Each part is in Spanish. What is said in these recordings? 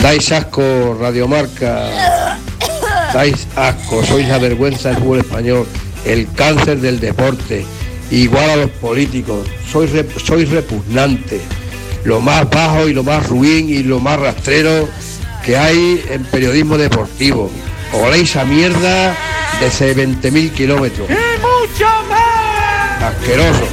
Dais asco, Radiomarca. Dais asco, sois la vergüenza del fútbol español, el cáncer del deporte, igual a los políticos, sois repugnantes, lo más bajo y lo más ruin y lo más rastrero que hay en periodismo deportivo. Oléis a mierda desde 20.000 kilómetros. ¡Y mucho más! Asqueroso.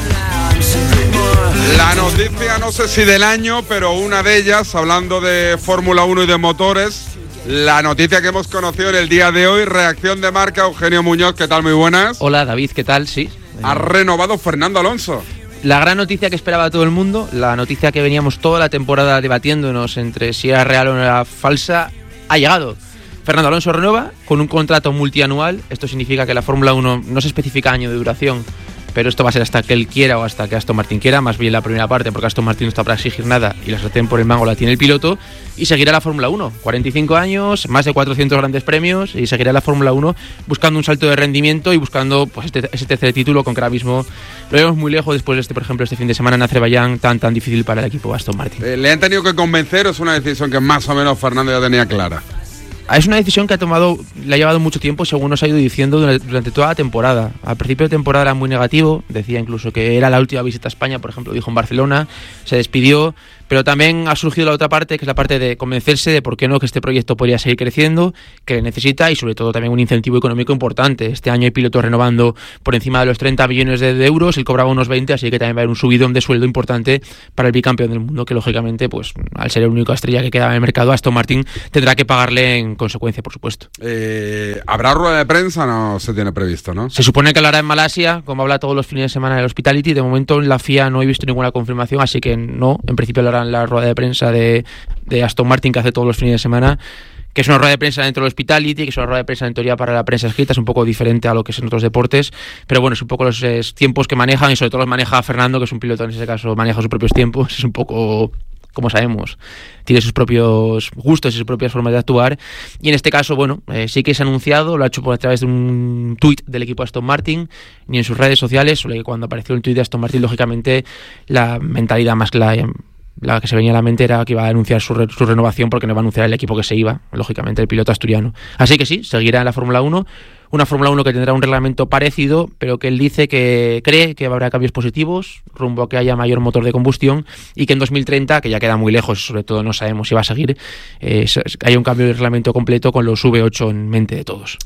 La noticia, no sé si del año, pero una de ellas, hablando de Fórmula 1 y de motores, la noticia que hemos conocido en el día de hoy, reacción de Marca, Eugenio Muñoz, ¿qué tal? Muy buenas. Hola David, ¿qué tal? Sí. Ha renovado Fernando Alonso. La gran noticia que esperaba todo el mundo, la noticia que veníamos toda la temporada debatiéndonos entre si era real o no era falsa, ha llegado. Fernando Alonso renueva con un contrato multianual. Esto significa que la Fórmula 1 no se especifica año de duración, pero esto va a ser hasta que él quiera o hasta que Aston Martin quiera, más bien la primera parte, porque Aston Martin no está para exigir nada y la sartén por el mango la tiene el piloto, y seguirá la Fórmula 1. 45 años, más de 400 grandes premios, y seguirá la Fórmula 1 buscando un salto de rendimiento y buscando pues ese tercer título, con que ahora mismo lo vemos muy lejos después de este, por ejemplo, este fin de semana en Azerbaiyán tan difícil para el equipo Aston Martin. ¿Le han tenido que convencer o es una decisión que más o menos Fernando ya tenía clara? Es una decisión que le ha llevado mucho tiempo, según nos ha ido diciendo durante toda la temporada. Al principio de temporada era muy negativo, decía incluso que era la última visita a España, por ejemplo, dijo en Barcelona, se despidió, pero también ha surgido la otra parte, que es la parte de convencerse de por qué no, que este proyecto podría seguir creciendo, que necesita, y sobre todo también un incentivo económico importante. Este año hay pilotos renovando por encima de los 30 millones de euros, él cobraba unos 20, así que también va a haber un subidón de sueldo importante para el bicampeón del mundo, que lógicamente, pues al ser el único estrella que queda en el mercado, Aston Martin tendrá que pagarle en consecuencia, por supuesto. ¿Habrá rueda de prensa? No se tiene previsto, ¿no? Se supone que lo hará en Malasia, como habla todos los fines de semana del Hospitality. De momento en la FIA no he visto ninguna confirmación, así que no, en principio lo harán la rueda de prensa de Aston Martin, que hace todos los fines de semana, que es una rueda de prensa dentro del Hospitality, que es una rueda de prensa en teoría para la prensa escrita, es un poco diferente a lo que es en otros deportes, pero bueno, es un poco los tiempos que manejan, y sobre todo los maneja Fernando, que es un piloto en ese caso, maneja sus propios tiempos, es un poco, como sabemos, tiene sus propios gustos y sus propias formas de actuar, y en este caso, bueno, sí que se ha anunciado, lo ha hecho a través de un tuit del equipo Aston Martin, ni en sus redes sociales, solo que cuando apareció el tuit de Aston Martin, lógicamente, la mentalidad más clara, la que se venía a la mente era que iba a anunciar su renovación, porque no va a anunciar el equipo que se iba, lógicamente el piloto asturiano. Así que sí, seguirá en la Fórmula 1, una Fórmula 1 que tendrá un reglamento parecido, pero que él dice que cree que habrá cambios positivos rumbo a que haya mayor motor de combustión, y que en 2030, que ya queda muy lejos, sobre todo no sabemos si va a seguir, haya un cambio de reglamento completo con los V8 en mente de todos.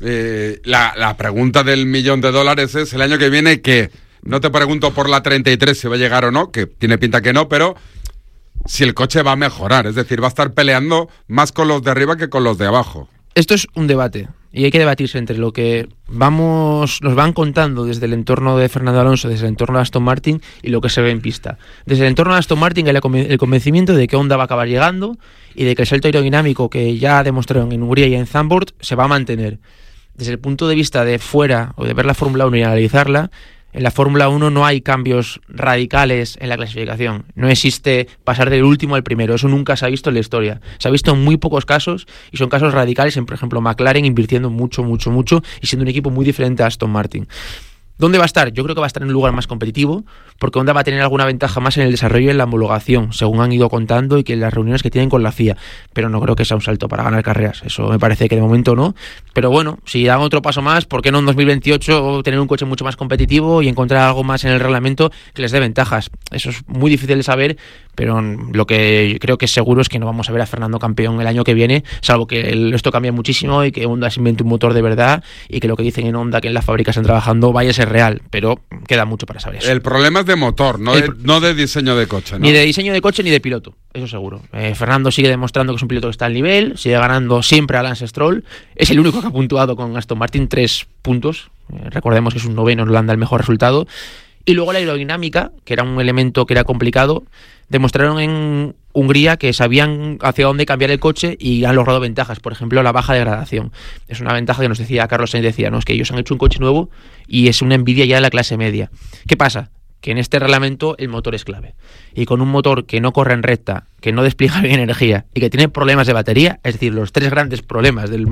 La pregunta del $1.000.000 es el año que viene, que no te pregunto por la 33 si va a llegar o no, que tiene pinta que no, pero si el coche va a mejorar, es decir, va a estar peleando más con los de arriba que con los de abajo. Esto es un debate, y hay que debatirse entre lo que nos van contando desde el entorno de Fernando Alonso, desde el entorno de Aston Martin, y lo que se ve en pista. Desde el entorno de Aston Martin hay el convencimiento de que Honda va a acabar llegando, y de que el salto aerodinámico que ya demostraron en Hungría y en Zandvoort se va a mantener. Desde el punto de vista de fuera, o de ver la Fórmula 1 y analizarla, en la Fórmula 1 no hay cambios radicales en la clasificación. No existe pasar del último al primero. Eso nunca se ha visto en la historia. Se ha visto en muy pocos casos, y son casos radicales en, por ejemplo, McLaren invirtiendo mucho y siendo un equipo muy diferente a Aston Martin. ¿Dónde va a estar? Yo creo que va a estar en un lugar más competitivo, porque Honda va a tener alguna ventaja más en el desarrollo y en la homologación, según han ido contando y que en las reuniones que tienen con la FIA, pero no creo que sea un salto para ganar carreras, eso me parece que de momento no, pero bueno, si dan otro paso más, ¿por qué no en 2028 tener un coche mucho más competitivo y encontrar algo más en el reglamento que les dé ventajas? Eso es muy difícil de saber, pero lo que creo que es seguro es que no vamos a ver a Fernando campeón el año que viene, salvo que esto cambie muchísimo y que Honda se invente un motor de verdad, y que lo que dicen en Honda, que en la fábrica están trabajando, vaya a ser real, pero queda mucho para saber eso. El problema es de motor, no de diseño de coche, ¿no? Ni de diseño de coche ni de piloto, eso seguro. Fernando sigue demostrando que es un piloto que está al nivel, sigue ganando siempre a Lance Stroll, es el único que ha puntuado con Aston Martin 3 puntos, recordemos que es un noveno en Holanda, el mejor resultado. Y luego la aerodinámica, que era un elemento que era complicado, demostraron en Hungría que sabían hacia dónde cambiar el coche y han logrado ventajas. Por ejemplo, la baja degradación. Es una ventaja que nos decía Carlos Sainz, decía, ¿no? Es que ellos han hecho un coche nuevo y es una envidia ya de la clase media. ¿Qué pasa? Que en este reglamento el motor es clave. Y con un motor que no corre en recta, que no despliega bien energía y que tiene problemas de batería, es decir, los tres grandes problemas del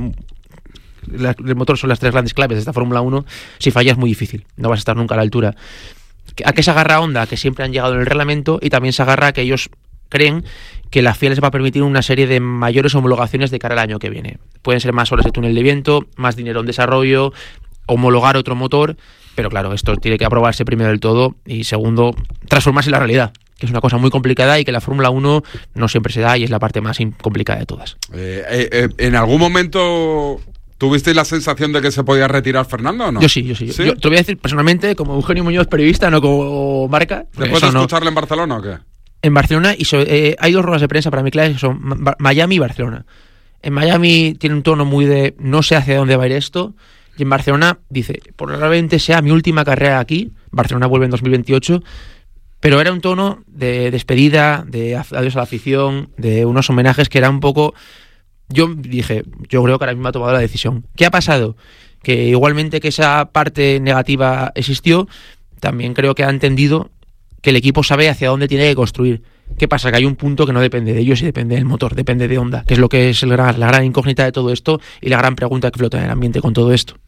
motor son las tres grandes claves de esta Fórmula 1, si fallas es muy difícil, no vas a estar nunca a la altura. ¿A qué se agarra Honda? Que siempre han llegado en el reglamento, y también se agarra a que ellos creen que la FIA les va a permitir una serie de mayores homologaciones de cara al año que viene. Pueden ser más horas de túnel de viento, más dinero en desarrollo, homologar otro motor, pero claro, esto tiene que aprobarse primero del todo y segundo, transformarse en la realidad, que es una cosa muy complicada y que la Fórmula 1 no siempre se da y es la parte más complicada de todas. ¿En algún momento tuvisteis la sensación de que se podía retirar Fernando o no? Yo sí. Yo te lo voy a decir personalmente, como Eugenio Muñoz, periodista, no como marca. ¿Después de escucharle en Barcelona o qué? En Barcelona, y hay 2 ruedas de prensa para mí claves, que son Miami y Barcelona. En Miami tiene un tono muy de no sé hacia dónde va a ir esto, y en Barcelona dice, probablemente sea mi última carrera aquí, Barcelona vuelve en 2028, pero era un tono de despedida, de adiós a la afición, de unos homenajes que era un poco... Yo dije, yo creo que ahora mismo ha tomado la decisión. ¿Qué ha pasado? Que igualmente que esa parte negativa existió, también creo que ha entendido que el equipo sabe hacia dónde tiene que construir. ¿Qué pasa? Que hay un punto que no depende de ellos y depende del motor, depende de Honda, que es lo que es la gran incógnita de todo esto y la gran pregunta que flota en el ambiente con todo esto.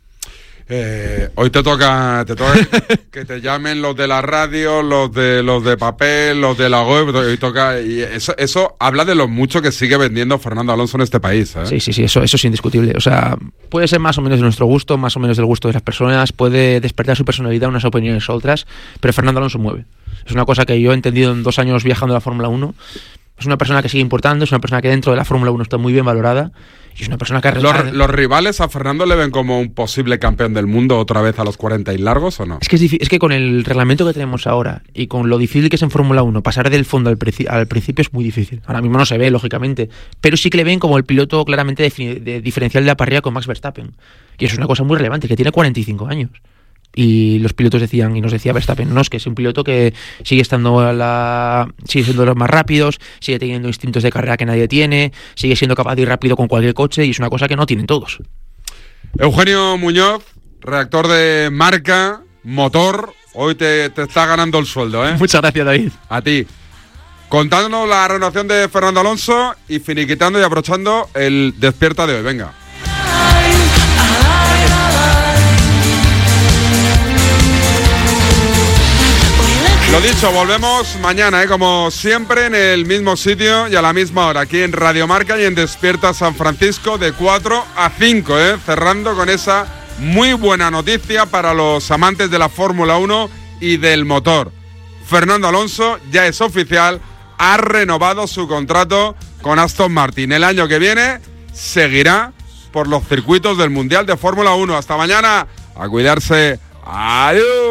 Hoy te toca que te llamen los de la radio, los de papel, los de la web. Hoy toca, y eso habla de lo mucho que sigue vendiendo Fernando Alonso en este país, ¿eh? Sí, eso es indiscutible. O sea, puede ser más o menos de nuestro gusto, más o menos del gusto de las personas, puede despertar su personalidad unas opiniones u otras, pero Fernando Alonso mueve. Es una cosa que yo he entendido en 2 años viajando a la Fórmula 1. Es una persona que sigue importando, es una persona que dentro de la Fórmula 1 está muy bien valorada y es una persona que... ¿Los rivales a Fernando le ven como un posible campeón del mundo otra vez a los 40 y largos o no? Es que con el reglamento que tenemos ahora y con lo difícil que es en Fórmula 1 pasar del fondo al principio es muy difícil. Ahora mismo no se ve, lógicamente, pero sí que le ven como el piloto claramente de diferencial de la parrilla con Max Verstappen. Y eso es una cosa muy relevante, que tiene 45 años. Y los pilotos decían, y nos decía Verstappen, no, es que es un piloto que sigue siendo de los más rápidos, sigue teniendo instintos de carrera que nadie tiene, sigue siendo capaz de ir rápido con cualquier coche y es una cosa que no tienen todos. Eugenio Muñoz, redactor de Marca, Motor, hoy te está ganando el sueldo, ¿eh? Muchas gracias, David. A ti. Contándonos la renovación de Fernando Alonso y finiquitando y abrochando el Despierta de hoy, venga. Lo dicho, volvemos mañana, como siempre, en el mismo sitio y a la misma hora, aquí en Radio Marca y en Despierta San Francisco, de 4 a 5, cerrando con esa muy buena noticia para los amantes de la Fórmula 1 y del motor. Fernando Alonso ya es oficial, ha renovado su contrato con Aston Martin. El año que viene seguirá por los circuitos del Mundial de Fórmula 1. Hasta mañana, a cuidarse. Adiós.